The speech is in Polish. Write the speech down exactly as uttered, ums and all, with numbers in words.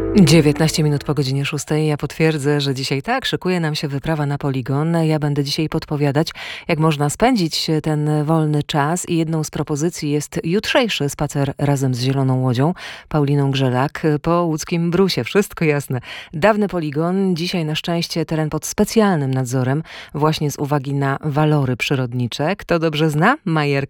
dziewiętnaście minut po godzinie szóstej. Ja potwierdzę, że dzisiaj tak, szykuje nam się wyprawa na poligon. Ja będę dzisiaj podpowiadać, jak można spędzić ten wolny czas i jedną z propozycji jest jutrzejszy spacer razem z Zieloną Łodzią, Pauliną Grzelak, po łódzkim Brusie. Wszystko jasne. Dawny poligon, dzisiaj na szczęście teren pod specjalnym nadzorem, właśnie z uwagi na walory przyrodnicze. Kto dobrze zna? Majer